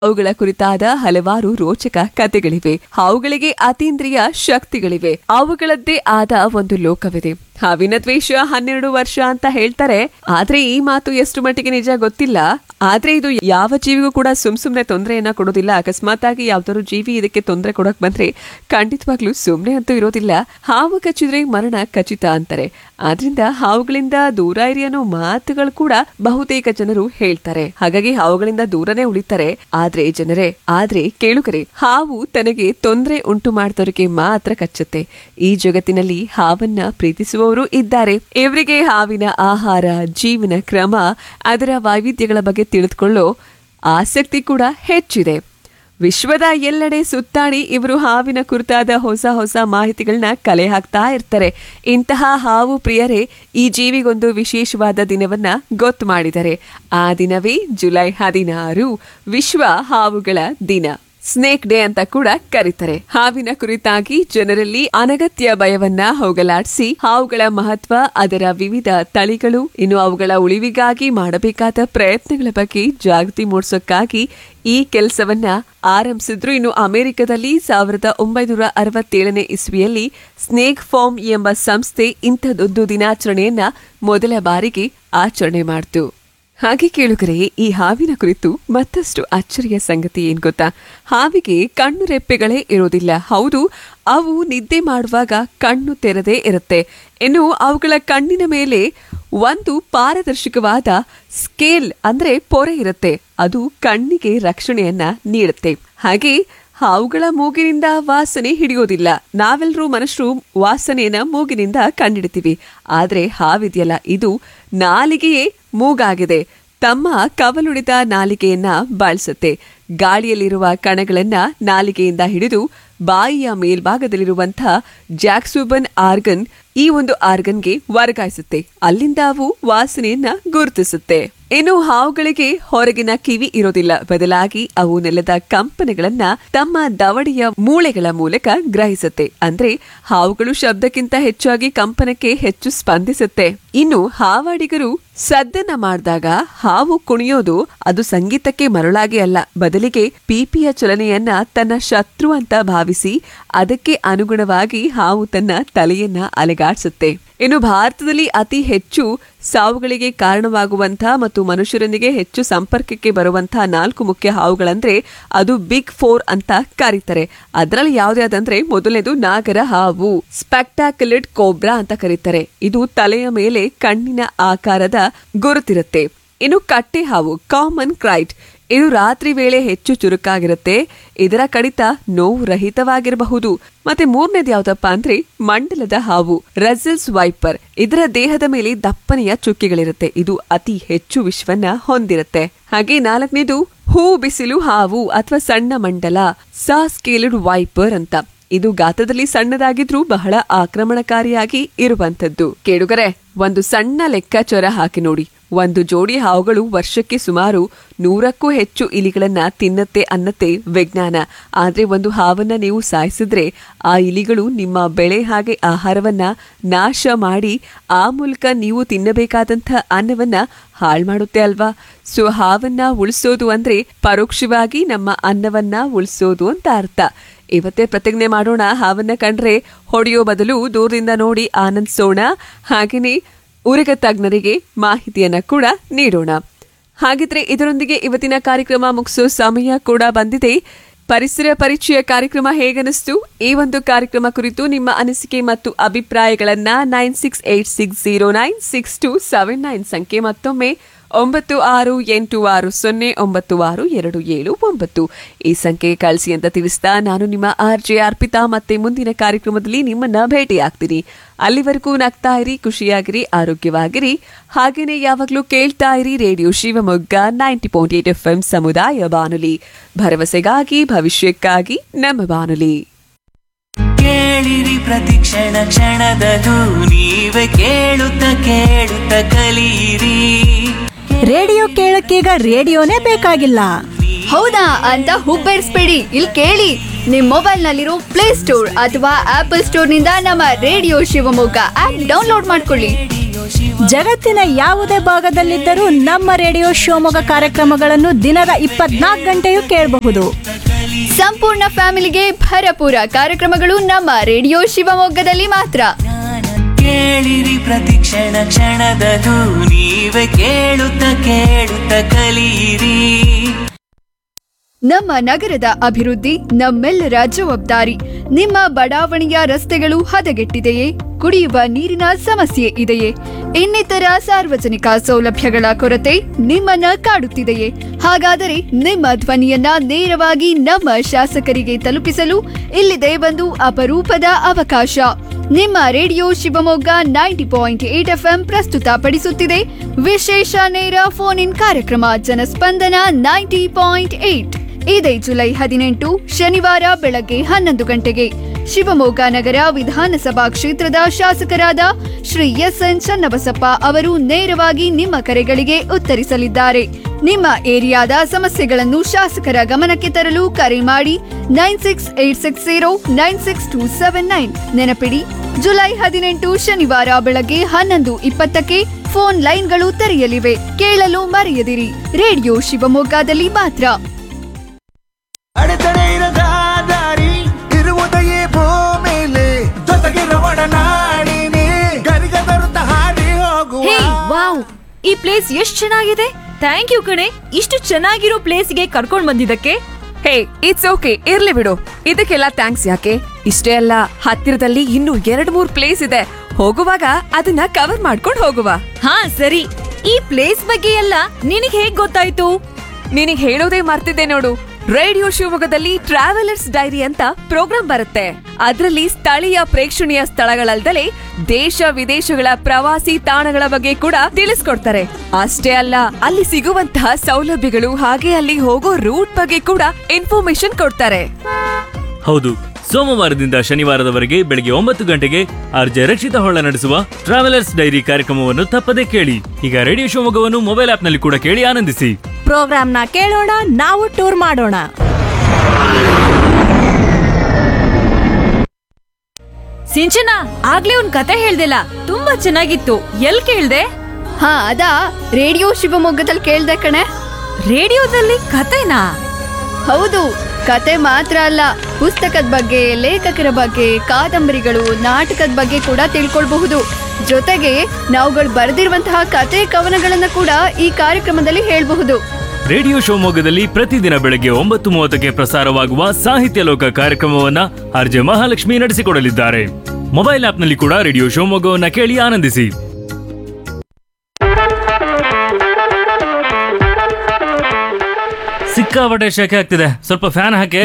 ಅವುಗಳ ಕುರಿತಾದ ಹಲವಾರು ರೋಚಕ ಕಥೆಗಳಿವೆ. ಅವುಗಳಿಗೆ ಅತೀಂದ್ರಿಯ ಶಕ್ತಿಗಳಿವೆ. ಅವುಗಳದ್ದೇ ಆದ ಒಂದು ಲೋಕವಿದೆ. ಹಾವಿನ ದ್ವೇಷ 12 ವರ್ಷ ಅಂತ ಹೇಳ್ತಾರೆ. ಆದ್ರೆ ಈ ಮಾತು ಎಷ್ಟು ಮಟ್ಟಿಗೆ ನಿಜ ಗೊತ್ತಿಲ್ಲ. ಆದ್ರೆ ಇದು ಯಾವ ಜೀವಿಗೂ ಕೂಡ ಸುಮ್ನೆ ತೊಂದರೆಯನ್ನ ಕೊಡೋದಿಲ್ಲ. ಅಕಸ್ಮಾತ್ ಆಗಿ ಯಾವ್ದಾದ್ರು ಜೀವಿ ಇದಕ್ಕೆ ತೊಂದರೆ ಕೊಡಕ್ ಬಂದ್ರೆ ಖಂಡಿತವಾಗ್ಲೂ ಸುಮ್ನೆ ಅಂತೂ ಇರೋದಿಲ್ಲ. ಹಾವು ಕಚ್ಚಿದ್ರೆ ಮರಣ ಖಚಿತ ಅಂತಾರೆ. ಆದ್ರಿಂದ ಹಾವುಗಳಿಂದ ದೂರ ಇರಿ ಅನ್ನೋ ಮಾತುಗಳು ಕೂಡ ಬಹುತೇಕ ಜನರು ಹೇಳ್ತಾರೆ. ಹಾಗಾಗಿ ಹಾವುಗಳಿಂದ ದೂರನೇ ಉಳಿತಾರೆ. ಆದ್ರೆ ಕೇಳುಗರೆ, ಹಾವು ತನಗೆ ತೊಂದರೆ ಉಂಟು ಮಾಡಿದವರಿಗೆ ಮಾತ್ರ ಕಚ್ಚುತ್ತೆ. ಈ ಜಗತ್ತಿನಲ್ಲಿ ಹಾವನ್ನ ಪ್ರೀತಿಸುವವರು ಇದ್ದಾರೆ. ಇವರಿಗೆ ಹಾವಿನ ಆಹಾರ, ಜೀವನ ಕ್ರಮ, ಅದರ ವೈವಿಧ್ಯಗಳ ಬಗ್ಗೆ ತಿಳಿದುಕೊಳ್ಳೋ ಆಸಕ್ತಿ ಕೂಡ ಹೆಚ್ಚಿದೆ. ವಿಶ್ವದ ಎಲ್ಲೆಡೆ ಸುತ್ತಾಡಿ ಇವರು ಹಾವಿನ ಕುರಿತಾದ ಹೊಸ ಮಾಹಿತಿಗಳನ್ನ ಕಲೆ ಹಾಕ್ತಾ ಇರ್ತಾರೆ. ಇಂತಹ ಹಾವು ಪ್ರಿಯರೇ ಈ ಜೀವಿಗೊಂದು ವಿಶೇಷವಾದ ದಿನವನ್ನ ಗೊತ್ತು ಮಾಡಿದ್ದಾರೆ. ಆ ದಿನವೇ ಜುಲೈ 16 ವಿಶ್ವ ಹಾವುಗಳ ದಿನ. ಸ್ನೇಕ್ ಡೇ ಅಂತ ಕೂಡ ಕರೀತಾರೆ. ಹಾವಿನ ಕುರಿತಾಗಿ ಜನರಲ್ಲಿ ಅನಗತ್ಯ ಭಯವನ್ನ ಹೋಗಲಾಡಿಸಿ ಹಾವುಗಳ ಮಹತ್ವ, ಅದರ ವಿವಿಧ ತಳಿಗಳು, ಇನ್ನು ಅವುಗಳ ಉಳಿವಿಗಾಗಿ ಮಾಡಬೇಕಾದ ಪ್ರಯತ್ನಗಳ ಬಗ್ಗೆ ಜಾಗೃತಿ ಮೂಡಿಸೋಕ್ಕಾಗಿ ಈ ಕೆಲಸವನ್ನ ಆರಂಭಿಸಿದ್ರು. ಇನ್ನು ಅಮೆರಿಕದಲ್ಲಿ 1967ನೇ ಇಸ್ವಿಯಲ್ಲಿ ಸ್ನೇಕ್ ಫಾರ್ಮ್ ಎಂಬ ಸಂಸ್ಥೆ ಇಂಥದೊಂದು ದಿನಾಚರಣೆಯನ್ನ ಮೊದಲ ಬಾರಿಗೆ ಆಚರಣೆ ಮಾಡಿತು. ಹಾಗೆ ಕೇಳುಗರೆ, ಈ ಹಾವಿನ ಕುರಿತು ಮತ್ತಷ್ಟು ಅಚ್ಚರಿಯ ಸಂಗತಿ ಏನ್ ಗೊತ್ತಾ? ಹಾವಿಗೆ ಕಣ್ಣು ರೆಪ್ಪೆಗಳೇ ಇರೋದಿಲ್ಲ. ಹೌದು, ಅವು ನಿದ್ದೆ ಮಾಡುವಾಗ ಕಣ್ಣು ತೆರೆದೇ ಇರುತ್ತೆ. ಇನ್ನು ಅವುಗಳ ಕಣ್ಣಿನ ಮೇಲೆ ಒಂದು ಪಾರದರ್ಶಕವಾದ ಸ್ಕೇಲ್ ಅಂದ್ರೆ ಪೊರೆ ಇರುತ್ತೆ. ಅದು ಕಣ್ಣಿಗೆ ರಕ್ಷಣೆಯನ್ನ ನೀಡುತ್ತೆ. ಹಾಗೆ ಹಾವುಗಳ ಮೂಗಿನಿಂದ ವಾಸನೆ ಹಿಡಿಯೋದಿಲ್ಲ. ನಾವೆಲ್ಲರೂ ಮನುಷ್ಯರು ವಾಸನೆಯನ್ನ ಮೂಗಿನಿಂದ ಕಂಡಿಡ್ತೀವಿ. ಆದ್ರೆ ಹಾವಿದೆಯಲ್ಲ, ಇದು ನಾಲಿಗೆಯೇ ಮೂಗಾಗಿದೆ. ತಮ್ಮ ಕವಲುಳಿದ ನಾಲಿಗೆಯನ್ನ ಬಳಸುತ್ತೆ. ಗಾಳಿಯಲ್ಲಿರುವ ಕಣಗಳನ್ನ ನಾಲಿಗೆಯಿಂದ ಹಿಡಿದು ಬಾಯಿಯ ಮೇಲ್ಭಾಗದಲ್ಲಿರುವಂತಹ ಜಾಕ್ಸುಬನ್ ಆರ್ಗನ್, ಈ ಒಂದು ಆರ್ಗನ್ಗೆ ವರ್ಗಾಯಿಸುತ್ತೆ. ಅಲ್ಲಿಂದ ಅವು ವಾಸನೆಯನ್ನ ಗುರುತಿಸುತ್ತೆ. ಇನ್ನು ಹಾವುಗಳಿಗೆ ಹೊರಗಿನ ಕಿವಿ ಇರೋದಿಲ್ಲ. ಬದಲಾಗಿ ಅವು ನೆಲದ ಕಂಪನಗಳನ್ನ ತಮ್ಮ ದವಡೆಯ ಮೂಳೆಗಳ ಮೂಲಕ ಗ್ರಹಿಸುತ್ತೆ. ಅಂದ್ರೆ ಹಾವುಗಳು ಶಬ್ದಕ್ಕಿಂತ ಹೆಚ್ಚಾಗಿ ಕಂಪನಕ್ಕೆ ಹೆಚ್ಚು ಸ್ಪಂದಿಸುತ್ತೆ. ಇನ್ನು ಹಾವಾಡಿಗರು ಸದ್ದನ್ನ ಮಾಡಿದಾಗ ಹಾವು ಕುಣಿಯೋದು ಅದು ಸಂಗೀತಕ್ಕೆ ಮರುಳಾಗಿ ಅಲ್ಲ, ಬದಲಿಗೆ ಪೀಪಿಯ ಚಲನೆಯನ್ನ ತನ್ನ ಶತ್ರು ಅಂತ ಭಾವಿಸಿ ಅದಕ್ಕೆ ಅನುಗುಣವಾಗಿ ಹಾವು ತನ್ನ ತಲೆಯನ್ನ ಅಲೆಗಾಡಿಸುತ್ತೆ. ಇನ್ನು ಭಾರತದಲ್ಲಿ ಅತಿ ಹೆಚ್ಚು ಸಾವುಗಳಿಗೆ ಕಾರಣವಾಗುವಂತಹ ಮತ್ತು ಮನುಷ್ಯರೊಂದಿಗೆ ಹೆಚ್ಚು ಸಂಪರ್ಕಕ್ಕೆ ಬರುವಂತಹ 4 ಮುಖ್ಯ ಹಾವುಗಳಂದ್ರೆ ಅದು ಬಿಗ್ 4 ಅಂತ ಕರೀತಾರೆ. ಅದರಲ್ಲಿ ಯಾವ್ದಾದಂದ್ರೆ ಮೊದಲನೇದು ನಾಗರ ಹಾವು, ಸ್ಪೆಕ್ಟಾಕ್ಯುಲಡ್ ಕೋಬ್ರಾ ಅಂತ ಕರೀತಾರೆ. ಇದು ತಲೆಯ ಮೇಲೆ ಕಣ್ಣಿನ ಆಕಾರದ ಗುರುತಿರುತ್ತೆ. ಇನ್ನು ಕಟ್ಟೆ ಹಾವು, ಕಾಮನ್ ಕ್ರೈಟ್, ಇದು ರಾತ್ರಿ ವೇಳೆ ಹೆಚ್ಚು ಚುರುಕಾಗಿರುತ್ತೆ. ಇದರ ಕಡಿತ ನೋವು ರಹಿತವಾಗಿರಬಹುದು. ಮತ್ತೆ ಮೂರನೇದು ಯಾವ್ದಪ್ಪ ಅಂದ್ರೆ ಮಂಡಲದ ಹಾವು, ರಸಲ್ಸ್ ವೈಪರ್. ಇದರ ದೇಹದ ಮೇಲೆ ದಪ್ಪನೆಯ ಚುಕ್ಕಿಗಳಿರುತ್ತೆ. ಇದು ಅತಿ ಹೆಚ್ಚು ವಿಷವನ್ನ ಹೊಂದಿರುತ್ತೆ. ಹಾಗೆ 4ನೇದು ಹೂ ಬಿಸಿಲು ಹಾವು ಅಥವಾ ಸಣ್ಣ ಮಂಡಲ, ಸಾಸ್ಕೇಲ್ಡ್ ವೈಪರ್ ಅಂತ. ಇದು ಗಾತ್ರದಲ್ಲಿ ಸಣ್ಣದಾಗಿದ್ರೂ ಬಹಳ ಆಕ್ರಮಣಕಾರಿಯಾಗಿ ಇರುವಂತದ್ದು. ಕೇಳುಗರೆ, ಒಂದು ಸಣ್ಣ ಲೆಕ್ಕಾಚಾರ ಹಾಕಿ ನೋಡಿ. ಒಂದು ಜೋಡಿ ಹಾವುಗಳು ವರ್ಷಕ್ಕೆ ಸುಮಾರು 100ಕ್ಕೂ ಹೆಚ್ಚು ಇಲಿಗಳನ್ನ ತಿನ್ನತ್ತೆ ಅನ್ನತ್ತೆ ವಿಜ್ಞಾನ. ಆದ್ರೆ ಒಂದು ಹಾವನ್ನ ನೀವು ಸಾಯಿಸಿದ್ರೆ ಆ ಇಲಿಗಳು ನಿಮ್ಮ ಬೆಳೆ ಹಾಗೆ ಆಹಾರವನ್ನ ನಾಶ ಮಾಡಿ ಆ ಮೂಲಕ ನೀವು ತಿನ್ನಬೇಕಾದಂಥ ಅನ್ನವನ್ನ ಹಾಳು ಮಾಡುತ್ತೆ ಅಲ್ವಾ? ಸೊ ಹಾವನ್ನ ಉಳಿಸೋದು ಅಂದ್ರೆ ಪರೋಕ್ಷವಾಗಿ ನಮ್ಮ ಅನ್ನವನ್ನ ಉಳಿಸೋದು ಅಂತ ಅರ್ಥ. ಇವತ್ತೇ ಪ್ರತಿಜ್ಞೆ ಮಾಡೋಣ, ಹಾವನ್ನ ಕಂಡ್ರೆ ಹೊಡೆಯೋ ಬದಲು ದೂರದಿಂದ ನೋಡಿ ಆನಂದಿಸೋಣ. ಹಾಗೇನೆ ಉರಗ ತಜ್ಞರಿಗೆ ಮಾಹಿತಿಯನ್ನ ಕೂಡ ನೀಡೋಣ. ಹಾಗಿದ್ರೆ ಇದರೊಂದಿಗೆ ಇವತ್ತಿನ ಕಾರ್ಯಕ್ರಮ ಮುಗಿಸೋ ಸಮಯ ಕೂಡ ಬಂದಿದೆ. ಪರಿಸರ ಪರಿಚಯ ಕಾರ್ಯಕ್ರಮ ಹೇಗನಿಸ್ತು? ಈ ಒಂದು ಕಾರ್ಯಕ್ರಮ ಕುರಿತು ನಿಮ್ಮ ಅನಿಸಿಕೆ ಮತ್ತು ಅಭಿಪ್ರಾಯಗಳನ್ನ 9686096279 ಸಂಖ್ಯೆ ಮತ್ತೊಮ್ಮೆ 9686096279 ಈ ಸಂಖ್ಯೆಗೆ ಕಳಿಸಿ ಅಂತ ತಿಳಿಸ್ತಾ ನಾನು ನಿಮ್ಮ RJ ಅರ್ಪಿತಾ ಮತ್ತೆ ಮುಂದಿನ ಕಾರ್ಯಕ್ರಮದಲ್ಲಿ ನಿಮ್ಮನ್ನ ಭೇಟಿಯಾಗ್ತೀನಿ. ಅಲ್ಲಿವರೆಗೂ ನಗ್ತಾ ಇರಿ, ಖುಷಿಯಾಗಿರಿ, ಆರೋಗ್ಯವಾಗಿರಿ. ಹಾಗೇನೆ ಯಾವಾಗ್ಲೂ ಕೇಳ್ತಾ ಇರಿ ರೇಡಿಯೋ ಶಿವಮೊಗ್ಗ 90.8 FM ಸಮುದಾಯ ಬಾನುಲಿ, ಭರವಸೆಗಾಗಿ ಭವಿಷ್ಯಕ್ಕಾಗಿ ನಮ್ಮ ಬಾನುಲಿ. ಕೇಳಿರಿ ಪ್ರತಿಕ್ಷಣ ಕ್ಷಣದದು ನೀವೇ ಕೇಳುತ್ತ ಕೇಳುತ್ತ ಕಲಿಯಿರಿ. ರೇಡಿಯೋ ಕೇಳಕ್ಕೀಗ ರೇಡಿಯೋನೇ ಬೇಕಾಗಿಲ್ಲ. ಹೌದಾ ಅಂತ ಹುಬ್ಬೇರಿಸ್ಬೇಡಿ. ಇಲ್ಲಿ ಕೇಳಿ, ನಿಮ್ ಮೊಬೈಲ್ ನಲ್ಲಿರೋ ಪ್ಲೇ ಸ್ಟೋರ್ ಅಥವಾ ಆಪಲ್ ಸ್ಟೋರ್ ನಿಂದ ನಮ್ಮ ರೇಡಿಯೋ ಶಿವಮೊಗ್ಗ ಆಪ್ ಡೌನ್ಲೋಡ್ ಮಾಡ್ಕೊಳ್ಳಿ. ಜಗತ್ತಿನ ಯಾವುದೇ ಭಾಗದಲ್ಲಿದ್ದರೂ ನಮ್ಮ ರೇಡಿಯೋ ಶಿವಮೊಗ್ಗ ಕಾರ್ಯಕ್ರಮಗಳನ್ನು ದಿನದ 24 ಗಂಟೆಯೂ ಕೇಳಬಹುದು. ಸಂಪೂರ್ಣ ಫ್ಯಾಮಿಲಿಗೆ ಭರಪೂರ ಕಾರ್ಯಕ್ರಮಗಳು ನಮ್ಮ ರೇಡಿಯೋ ಶಿವಮೊಗ್ಗದಲ್ಲಿ ಮಾತ್ರ. ಕೇಳಿರಿ ಪ್ರತಿಕ್ಷಣ ಕ್ಷಣದದು ನೀವೇ ಕೇಳುತ್ತ ಕಲಿಯಿರಿ. ನಮ್ಮ ನಗರದ ಅಭಿವೃದ್ಧಿ ನಮ್ಮೆಲ್ಲರ ಜವಾಬ್ದಾರಿ. ನಿಮ್ಮ ಬಡಾವಣೆಯ ರಸ್ತೆಗಳು ಹದಗೆಟ್ಟಿದೆಯೇ? ಕುಡಿಯುವ ನೀರಿನ ಸಮಸ್ಯೆ ಇದೆಯೇ? ಇನ್ನಿತರ ಸಾರ್ವಜನಿಕ ಸೌಲಭ್ಯಗಳ ಕೊರತೆ ನಿಮ್ಮನ್ನ ಕಾಡುತ್ತಿದೆಯೇ? ಹಾಗಾದರೆ ನಿಮ್ಮ ಧ್ವನಿಯನ್ನ ನೇರವಾಗಿ ನಮ್ಮ ಶಾಸಕರಿಗೆ ತಲುಪಿಸಲು ಇಲ್ಲಿದೆ ಒಂದು ಅಪರೂಪದ ಅವಕಾಶ. ನಿಮ್ಮ ರೇಡಿಯೋ ಶಿವಮೊಗ್ಗ 90.8 FM ಪ್ರಸ್ತುತಪಡಿಸುತ್ತಿದೆ ವಿಶೇಷ ನೇರ ಫೋನ್ ಇನ್ ಕಾರ್ಯಕ್ರಮ ಜನಸ್ಪಂದನ 90.8. ಇದೇ ಜುಲೈ 18 ಶನಿವಾರ ಬೆಳಗ್ಗೆ 11 ಗಂಟೆಗೆ ಶಿವಮೊಗ್ಗ ನಗರ ವಿಧಾನಸಭಾ ಕ್ಷೇತ್ರದ ಶಾಸಕರಾದ ಶ್ರೀ SN ಚನ್ನಬಸಪ್ಪ ಅವರು ನೇರವಾಗಿ ನಿಮ್ಮ ಕರೆಗಳಿಗೆ ಉತ್ತರಿಸಲಿದ್ದಾರೆ. ನಿಮ್ಮ ಏರಿಯಾದ ಸಮಸ್ಯೆಗಳನ್ನು ಶಾಸಕರ ಗಮನಕ್ಕೆ ತರಲು ಕರೆ ಮಾಡಿ 9686096279. ನೆನಪಿಡಿ, ಜುಲೈ 18 ಶನಿವಾರ ಬೆಳಗ್ಗೆ 11:20ಕ್ಕೆ ಫೋನ್ ಲೈನ್ಗಳು ತೆರೆಯಲಿವೆ. ಕೇಳಲು ಮರೆಯದಿರಿ. ರೇಡಿಯೋ ಶಿವಮೊಗ್ಗದಲ್ಲಿ ಮಾತ್ರ. ಅಡೆತಡೆ ಇರದ ದಾರಿ ಇರುವುದೆಯೇ ಭೂಮಿಲಿ, ಜೊತೆಗಿರುವ ನಾಡಿನಿ ಗರಿಗ ತರುತ್ತ ಹಾರಿ ಹೋಗುವ. ವಾವ್, ಈ ಪ್ಲೇಸ್ ಎಷ್ಟ್ ಚೆನ್ನಾಗಿದೆ. ಥ್ಯಾಂಕ್ ಯು ಕಣೆ, ಇಷ್ಟು ಚೆನ್ನಾಗಿರೋ ಪ್ಲೇಸ್ಗೆ ಕರ್ಕೊಂಡ್ ಬಂದಿದ್ದಕ್ಕೆ. ಹೇ, ಇಟ್ಸ್ ಓಕೆ, ಇರ್ಲಿ ಬಿಡು. ಇದಕ್ಕೆಲ್ಲ ಥ್ಯಾಂಕ್ಸ್ ಯಾಕೆ? ಇಷ್ಟೇ ಅಲ್ಲ, ಹತ್ತಿರದಲ್ಲಿ ಇನ್ನೂ 2-3 ಪ್ಲೇಸ್ ಇದೆ. ಹೋಗುವಾಗ ಅದನ್ನ ಕವರ್ ಮಾಡ್ಕೊಂಡು ಹೋಗುವ. ಹಾ ಸರಿ, ಈ ಪ್ಲೇಸ್ ಬಗ್ಗೆ ಎಲ್ಲ ನಿನಗ್ ಹೇಗ್ ಗೊತ್ತಾಯ್ತು? ನಿನಗ್ ಹೇಳೋದೇ ಮರ್ತಿದ್ದೆ ನೋಡು. ರೇಡಿಯೋ ಶಿವಮೊಗ್ಗದಲ್ಲಿ ಟ್ರಾವೆಲರ್ಸ್ ಡೈರಿ ಅಂತ ಪ್ರೋಗ್ರಾಂ ಬರುತ್ತೆ. ಅದರಲ್ಲಿ ಸ್ಥಳೀಯ ಪ್ರೇಕ್ಷಣೀಯ ಸ್ಥಳಗಳಲ್ದಲೇ ದೇಶ ವಿದೇಶಗಳ ಪ್ರವಾಸಿ ತಾಣಗಳ ಬಗ್ಗೆ ಕೂಡ ತಿಳಿಸ್ಕೊಡ್ತಾರೆ. ಅಷ್ಟೇ ಅಲ್ಲ, ಅಲ್ಲಿ ಸಿಗುವಂತಹ ಸೌಲಭ್ಯಗಳು ಹಾಗೆ ಅಲ್ಲಿ ಹೋಗೋ ರೂಟ್ ಬಗ್ಗೆ ಕೂಡ ಇನ್ಫಾರ್ಮೇಶನ್ ಕೊಡ್ತಾರೆ. ಹೌದು, ಸೋಮವಾರದಿಂದ ಶನಿವಾರದವರೆಗೆ ಬೆಳಗ್ಗೆ 9 ಗಂಟೆಗೆ ಆರ್ಜೆ ರಕ್ಷಿತ ಹೊಳ್ಳ ನಡೆಸುವ ಟ್ರಾವೆಲರ್ಸ್ ಡೈರಿ ಕಾರ್ಯಕ್ರಮವನ್ನು ತಪ್ಪದೇ ಕೇಳಿ. ಈಗ ರೇಡಿಯೋ ಶಿವಮೊಗ್ಗವನ್ನು ಮೊಬೈಲ್ ಆಪ್ನಲ್ಲಿ ಕೂಡ ಕೇಳಿ ಆನಂದಿಸಿ. ಪ್ರೋಗ್ರಾಮ್ನ ಕೇಳೋಣ, ನಾವು ಟೂರ್ ಮಾಡೋಣ. ಸಿಂಚನ, ಆಗ್ಲೇ ಒಂದ್ ಕತೆ ಹೇಳ್ದಿಲ್ಲ, ತುಂಬಾ ಚೆನ್ನಾಗಿತ್ತು. ಎಲ್ ಕೇಳ್ದೆ? ಹಾ, ಅದಾ ರೇಡಿಯೋ ಶಿವಮೊಗ್ಗದಲ್ಲಿ ಕೇಳ್ದೆ ಕಣೆ. ರೇಡಿಯೋದಲ್ಲಿ ಕತೆನಾ? ಹೌದು, ಕತೆ ಮಾತ್ರ ಅಲ್ಲ, ಪುಸ್ತಕದ ಬಗ್ಗೆ, ಲೇಖಕರ ಬಗ್ಗೆ, ಕಾದಂಬರಿಗಳು, ನಾಟಕದ ಬಗ್ಗೆ ಕೂಡ ತಿಳ್ಕೊಳ್ಬಹುದು. ಜೊತೆಗೆ ನಾವುಗಳು ಬರೆದಿರುವಂತಹ ಕತೆ ಕವನಗಳನ್ನ ಕೂಡ ಈ ಕಾರ್ಯಕ್ರಮದಲ್ಲಿ ಹೇಳ್ಬಹುದು. ರೇಡಿಯೋ ಶಿವಮೊಗ್ಗದಲ್ಲಿ ಪ್ರತಿದಿನ ಬೆಳಗ್ಗೆ 9:30ಕ್ಕೆ ಪ್ರಸಾರವಾಗುವ ಸಾಹಿತ್ಯ ಲೋಕ ಕಾರ್ಯಕ್ರಮವನ್ನ ಆರ್ಜೆ ಮಹಾಲಕ್ಷ್ಮಿ ನಡೆಸಿಕೊಡಲಿದ್ದಾರೆ. ಮೊಬೈಲ್ ಆಪ್ನಲ್ಲಿ ಕೂಡ ರೇಡಿಯೋ ಶಿವಮೊಗ್ಗವನ್ನ ಕೇಳಿ ಆನಂದಿಸಿ. ಸಿಕ್ಕಾಪಟ್ಟೆ ಶೆಕೆ ಆಗ್ತಿದೆ, ಸ್ವಲ್ಪ ಫ್ಯಾನ್ ಹಾಕಿ.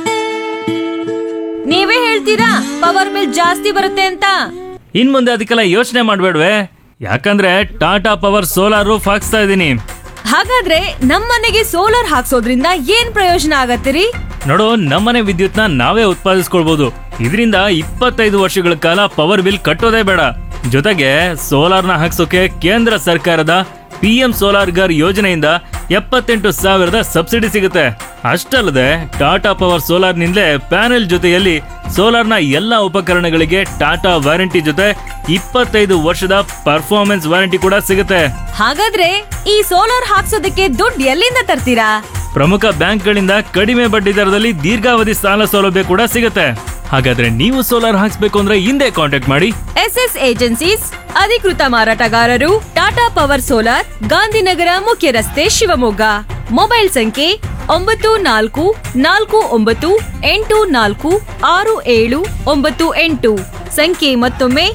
ನೀವೇ ಹೇಳ್ತೀರಾ ಪವರ್ ಬಿಲ್ ಜಾಸ್ತಿ ಬರುತ್ತೆ ಅಂತ. ಇನ್ ಮುಂದೆ ಅದಕ್ಕೆಲ್ಲ ಯೋಚನೆ ಮಾಡ್ಬೇಡ್ವೆ, ಯಾಕಂದ್ರೆ ಟಾಟಾ ಪವರ್ ಸೋಲಾರ್ ರೂಫ್ ಹಾಕ್ಸ್ತಾ ಇದೀನಿ. ಹಾಗಾದ್ರೆ ನಮ್ಮನೆಗೆ ಸೋಲಾರ್ ಹಾಕ್ಸೋದ್ರಿಂದ ಏನ್ ಪ್ರಯೋಜನ ಆಗತ್ತಿರಿ? ನೋಡು, ನಮ್ಮನೆ ವಿದ್ಯುತ್ನ ನಾವೇ ಉತ್ಪಾದಿಸ್ಕೊಳ್ಬಹುದು. ಇದರಿಂದ 25 ವರ್ಷಗಳ ಕಾಲ ಪವರ್ ಬಿಲ್ ಕಟ್ಟೋದೇ ಬೇಡ. ಜೊತೆಗೆ ಸೋಲಾರ್ನ ಹಾಕ್ಸೋಕೆ ಕೇಂದ್ರ ಸರ್ಕಾರದ PM ಸೋಲಾರ್ ಗರ್ ಯೋಜನೆಯಿಂದ 78,000 ಸಬ್ಸಿಡಿ ಸಿಗುತ್ತೆ. ಅಷ್ಟಲ್ಲದೆ ಟಾಟಾ ಪವರ್ ಸೋಲಾರ್ ನಿಂದಲೇ ಪ್ಯಾನೆಲ್ ಜೊತೆಯಲ್ಲಿ ಸೋಲಾರ್ನ ಎಲ್ಲಾ ಉಪಕರಣಗಳಿಗೆ ಟಾಟಾ ವಾರಂಟಿ ಜೊತೆ 25 ವರ್ಷದ ಪರ್ಫಾರ್ಮೆನ್ಸ್ ವಾರಂಟಿ ಕೂಡ ಸಿಗುತ್ತೆ. ಹಾಗಾದ್ರೆ ಈ ಸೋಲಾರ್ ಹಾಕ್ಸೋದಕ್ಕೆ ದುಡ್ಡು ಎಲ್ಲಿಂದ ತರ್ತೀರಾ? ಪ್ರಮುಖ ಬ್ಯಾಂಕ್ಗಳಿಂದ ಕಡಿಮೆ ಬಡ್ಡಿ ದರದಲ್ಲಿ ದೀರ್ಘಾವಧಿ ಸಾಲ ಸೌಲಭ್ಯ ಕೂಡ ಸಿಗುತ್ತೆ. ಹಾಗಾದ್ರೆ ನೀವು ಸೋಲಾರ್ ಹಾಕ್ಸ್ಬೇಕು ಅಂದ್ರೆ ಹಿಂದೆ ಕಾಂಟ್ಯಾಕ್ಟ್ ಮಾಡಿ SS ಏಜೆನ್ಸೀಸ್, ಅಧಿಕೃತ ಮಾರಾಟಗಾರರು, ಟಾಟಾ ಪವರ್ ಸೋಲಾರ್, ಗಾಂಧಿನಗರ ಮುಖ್ಯ ರಸ್ತೆ, ಶಿವಮೊಗ್ಗ. ಮೊಬೈಲ್ ಸಂಖ್ಯೆ 9484846798. ಸಂಖ್ಯೆ ಮತ್ತೊಮ್ಮೆ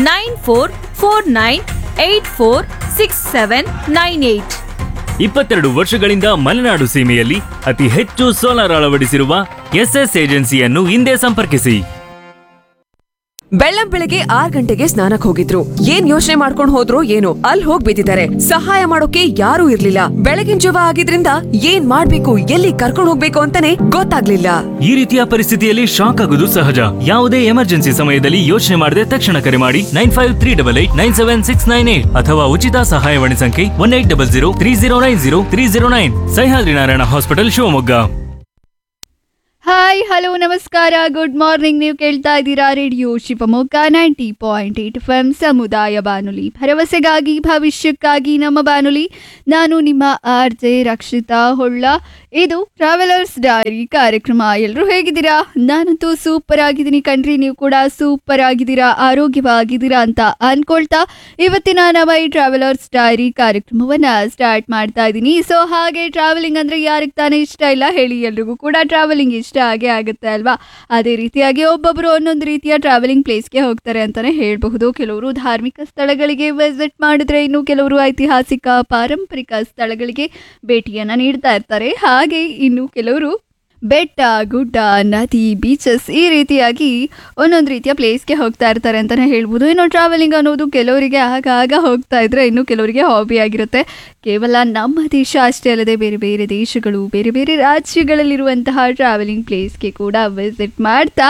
9449846798. 22 ವರ್ಷಗಳಿಂದ ಮಲೆನಾಡು ಸೀಮೆಯಲ್ಲಿ ಅತಿ ಹೆಚ್ಚು ಸೋಲಾರ್ ಅಳವಡಿಸಿರುವ SS ಏಜೆನ್ಸಿಯನ್ನು ಹಿಂದೆ ಸಂಪರ್ಕಿಸಿ. ಬೆಳ್ಳಂ ಬೆಳಗ್ಗೆ 6 ಗಂಟೆಗೆ ಸ್ನಾನಕ್ ಹೋಗಿದ್ರು. ಏನ್ ಯೋಚನೆ ಮಾಡ್ಕೊಂಡ್ ಹೋದ್ರು ಏನೋ, ಅಲ್ಲಿ ಹೋಗ್ ಬಿದ್ದಿದ್ದಾರೆ. ಸಹಾಯ ಮಾಡೋಕೆ ಯಾರೂ ಇರ್ಲಿಲ್ಲ. ಬೆಳಗಿನ ಜಾವ ಆಗಿದ್ರಿಂದ ಏನ್ ಮಾಡ್ಬೇಕು, ಎಲ್ಲಿ ಕರ್ಕೊಂಡ್ ಹೋಗ್ಬೇಕು ಅಂತಾನೆ ಗೊತ್ತಾಗ್ಲಿಲ್ಲ. ಈ ರೀತಿಯ ಪರಿಸ್ಥಿತಿಯಲ್ಲಿ ಶಾಕ್ ಆಗೋದು ಸಹಜ. ಯಾವುದೇ ಎಮರ್ಜೆನ್ಸಿ ಸಮಯದಲ್ಲಿ ಯೋಚನೆ ಮಾಡದೆ ತಕ್ಷಣ ಕರೆ ಮಾಡಿ 9538897698 ಅಥವಾ ಉಚಿತ ಸಹಾಯವಾಣಿ ಸಂಖ್ಯೆ 180030903009. Sahyadri Narayana hospital, Shivamogga. Hi hello ನಮಸ್ಕಾರ ಗುಡ್ ಮಾರ್ನಿಂಗ್. ನೀವು ಕೇಳ್ತಾ ಇದ್ದೀರಾ ರೇಡಿಯೋ ಶಿವಮೊಗ್ಗ 90.8 FM ಸಮುದಾಯ ಬಾನುಲಿ, ಭರವಸೆಗಾಗಿ ಭವಿಷ್ಯಕ್ಕಾಗಿ ನಮ್ಮ ಬಾನುಲಿ. ನಾನು ನಿಮ್ಮ RJ ರಕ್ಷಿತಾ ಹೊಳ್ಳ. ಇದು ಟ್ರಾವೆಲರ್ಸ್ ಡೈರಿ ಕಾರ್ಯಕ್ರಮ. ಎಲ್ಲರೂ ಹೇಗಿದ್ದೀರಾ? ನಾನಂತೂ ಸೂಪರ್ ಆಗಿದ್ದೀನಿ ಕಣ್ರಿ. ನೀವು ಕೂಡ ಸೂಪರ್ ಆಗಿದ್ದೀರಾ, ಆರೋಗ್ಯವಾಗಿದ್ದೀರಾ ಅಂತ ಅನ್ಕೊಳ್ತಾ ಇವತ್ತಿನ ನಮ್ಮ ಈ ಟ್ರಾವೆಲರ್ಸ್ ಡೈರಿ ಕಾರ್ಯಕ್ರಮವನ್ನ ಸ್ಟಾರ್ಟ್ ಮಾಡ್ತಾ ಇದ್ದೀನಿ. ಸೊ ಹಾಗೆ ಟ್ರಾವೆಲಿಂಗ್ ಅಂದ್ರೆ ಯಾರಿಗೆ ತಾನೇ ಇಷ್ಟ ಇಲ್ಲ ಹೇಳಿ? ಎಲ್ರಿಗೂ ಕೂಡ ಟ್ರಾವೆಲಿಂಗ್ ಇಷ್ಟ ಆಗೇ ಆಗುತ್ತೆ ಅಲ್ವಾ? ಅದೇ ರೀತಿಯಾಗಿ ಒಬ್ಬೊಬ್ರು ಒಂದೊಂದು ರೀತಿಯ ಟ್ರಾವೆಲಿಂಗ್ ಪ್ಲೇಸ್ಗೆ ಹೋಗ್ತಾರೆ ಅಂತಾನೆ ಹೇಳ್ಬಹುದು. ಕೆಲವರು ಧಾರ್ಮಿಕ ಸ್ಥಳಗಳಿಗೆ ವಿಸಿಟ್ ಮಾಡಿದ್ರೆ, ಇನ್ನು ಕೆಲವರು ಐತಿಹಾಸಿಕ ಪಾರಂಪರಿಕ ಸ್ಥಳಗಳಿಗೆ ಭೇಟಿಯನ್ನ ನೀಡ್ತಾ ಇರ್ತಾರೆ. ಹಾಗೆ ಇನ್ನು ಕೆಲವರು ಬೆಟ್ಟ ಗುಡ್ಡ ನದಿ ಬೀಚಸ್ ಈ ರೀತಿಯಾಗಿ ಒಂದೊಂದು ರೀತಿಯ ಪ್ಲೇಸ್ಗೆ ಹೋಗ್ತಾ ಇರ್ತಾರೆ ಅಂತಾನೆ ಹೇಳ್ಬೋದು. ಇನ್ನು ಟ್ರಾವೆಲಿಂಗ್ ಅನ್ನೋದು ಕೆಲವರಿಗೆ ಆಗ ಹೋಗ್ತಾ ಇದ್ರೆ, ಇನ್ನು ಕೆಲವರಿಗೆ ಹಾಬಿ ಆಗಿರುತ್ತೆ. ಕೇವಲ ನಮ್ಮ ದೇಶ ಅಷ್ಟೇ ಅಲ್ಲದೆ ಬೇರೆ ಬೇರೆ ದೇಶಗಳು, ಬೇರೆ ಬೇರೆ ರಾಜ್ಯಗಳಲ್ಲಿರುವಂತಹ ಟ್ರಾವೆಲಿಂಗ್ ಪ್ಲೇಸ್ಗೆ ಕೂಡ ವಿಸಿಟ್ ಮಾಡ್ತಾ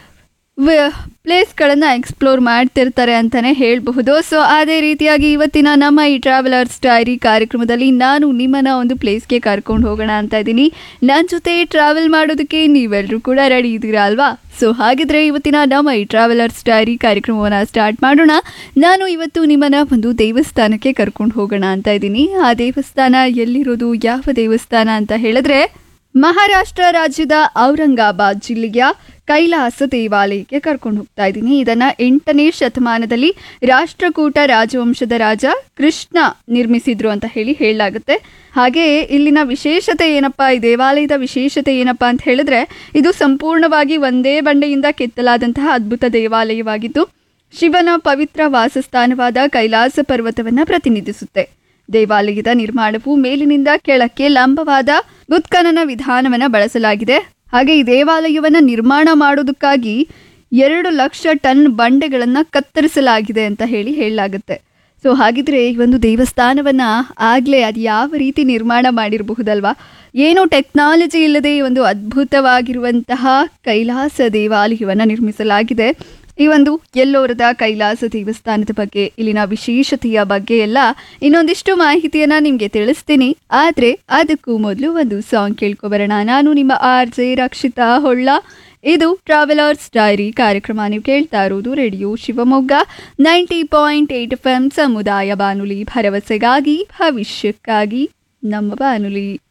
ಪ್ಲೇಸ್ಗಳನ್ನು ಎಕ್ಸ್ಪ್ಲೋರ್ ಮಾಡ್ತಿರ್ತಾರೆ ಅಂತಲೇ ಹೇಳಬಹುದು. ಸೊ ಅದೇ ರೀತಿಯಾಗಿ ಇವತ್ತಿನ ನಮ್ಮ ಈ ಟ್ರಾವೆಲರ್ಸ್ ಡೈರಿ ಕಾರ್ಯಕ್ರಮದಲ್ಲಿ ನಾನು ನಿಮ್ಮನ್ನು ಒಂದು ಪ್ಲೇಸ್ಗೆ ಕರ್ಕೊಂಡು ಹೋಗೋಣ ಅಂತ ಇದ್ದೀನಿ. ನನ್ನ ಜೊತೆ ಟ್ರಾವೆಲ್ ಮಾಡೋದಕ್ಕೆ ನೀವೆಲ್ಲರೂ ಕೂಡ ರೆಡಿ ಇದ್ದೀರಾ ಅಲ್ವಾ? ಸೊ ಹಾಗಿದ್ರೆ ಇವತ್ತಿನ ನಮ್ಮ ಈ ಟ್ರಾವೆಲರ್ಸ್ ಡೈರಿ ಕಾರ್ಯಕ್ರಮವನ್ನು ಸ್ಟಾರ್ಟ್ ಮಾಡೋಣ. ನಾನು ಇವತ್ತು ನಿಮ್ಮನ್ನು ಒಂದು ದೇವಸ್ಥಾನಕ್ಕೆ ಕರ್ಕೊಂಡು ಹೋಗೋಣ ಅಂತ ಇದ್ದೀನಿ. ಆ ದೇವಸ್ಥಾನ ಎಲ್ಲಿರೋದು, ಯಾವ ದೇವಸ್ಥಾನ ಅಂತ ಹೇಳಿದ್ರೆ, ಮಹಾರಾಷ್ಟ್ರ ರಾಜ್ಯದ ಔರಂಗಾಬಾದ್ ಜಿಲ್ಲೆಯ ಕೈಲಾಸ ದೇವಾಲಯಕ್ಕೆ ಕರ್ಕೊಂಡು ಹೋಗ್ತಾ ಇದ್ದೀನಿ. ಇದನ್ನ 8ನೇ ಶತಮಾನದಲ್ಲಿ ರಾಷ್ಟ್ರಕೂಟ ರಾಜವಂಶದ ರಾಜ ಕೃಷ್ಣ ನಿರ್ಮಿಸಿದ್ರು ಅಂತ ಹೇಳಲಾಗುತ್ತೆ. ಹಾಗೆ ಇಲ್ಲಿನ ವಿಶೇಷತೆ ಏನಪ್ಪಾ, ಈ ದೇವಾಲಯದ ವಿಶೇಷತೆ ಏನಪ್ಪಾ ಅಂತ ಹೇಳಿದ್ರೆ, ಇದು ಸಂಪೂರ್ಣವಾಗಿ ಒಂದೇ ಬಂಡೆಯಿಂದ ಕೆತ್ತಲಾದಂತಹ ಅದ್ಭುತ ದೇವಾಲಯವಾಗಿದ್ದು ಶಿವನ ಪವಿತ್ರ ವಾಸಸ್ಥಾನವಾದ ಕೈಲಾಸ ಪರ್ವತವನ್ನ ಪ್ರತಿನಿಧಿಸುತ್ತೆ. ದೇವಾಲಯದ ನಿರ್ಮಾಣವು ಮೇಲಿನಿಂದ ಕೆಳಕ್ಕೆ ಲಂಬವಾದ ಉತ್ಖನನ ವಿಧಾನವನ್ನು ಬಳಸಲಾಗಿದೆ. ಹಾಗೆ ಈ ದೇವಾಲಯವನ್ನು ನಿರ್ಮಾಣ ಮಾಡೋದಕ್ಕಾಗಿ 2 ಲಕ್ಷ ಟನ್ ಬಂಡೆಗಳನ್ನು ಕತ್ತರಿಸಲಾಗಿದೆ ಅಂತ ಹೇಳಲಾಗುತ್ತೆ. ಸೊ ಹಾಗಿದ್ರೆ ಈ ಒಂದು ದೇವಸ್ಥಾನವನ್ನ ಆಗ್ಲೇ ಅದು ಯಾವ ರೀತಿ ನಿರ್ಮಾಣ ಮಾಡಿರಬಹುದಲ್ವಾ? ಏನೋ ಟೆಕ್ನಾಲಜಿ ಇಲ್ಲದೆ ಈ ಒಂದು ಅದ್ಭುತವಾಗಿರುವಂತಹ ಕೈಲಾಸ ದೇವಾಲಯವನ್ನು ನಿರ್ಮಿಸಲಾಗಿದೆ. ಈ ಒಂದು ಎಲ್ಲೋರದ ಕೈಲಾಸ ದೇವಸ್ಥಾನದ ಬಗ್ಗೆ, ಇಲ್ಲಿನ ವಿಶೇಷತೆಯ ಬಗ್ಗೆ ಎಲ್ಲ ಇನ್ನೊಂದಿಷ್ಟು ಮಾಹಿತಿಯನ್ನ ನಿಮ್ಗೆ ತಿಳಿಸ್ತೀನಿ. ಆದ್ರೆ ಅದಕ್ಕೂ ಮೊದಲು ಒಂದು ಸಾಂಗ್ ಕೇಳ್ಕೊಬರೋಣ. ನಾನು ನಿಮ್ಮ RJ ರಕ್ಷಿತಾ ಹೊಳ್ಳ. ಇದು ಟ್ರಾವೆಲರ್ಸ್ ಡೈರಿ ಕಾರ್ಯಕ್ರಮ. ನೀವು ಕೇಳ್ತಾ ಇರೋದು ರೇಡಿಯೋ ಶಿವಮೊಗ್ಗ 90.8 FM ಸಮುದಾಯ ಬಾನುಲಿ, ಭರವಸೆಗಾಗಿ ಭವಿಷ್ಯಕ್ಕಾಗಿ ನಮ್ಮ ಬಾನುಲಿ.